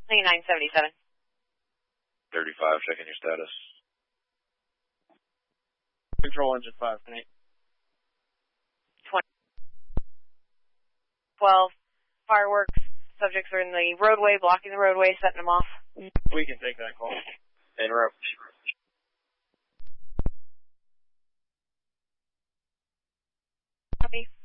2977. 35, checking your status. Control engine 5, 12. Fireworks. Subjects are in the roadway, blocking the roadway, setting them off. We can take that call. En route. Copy.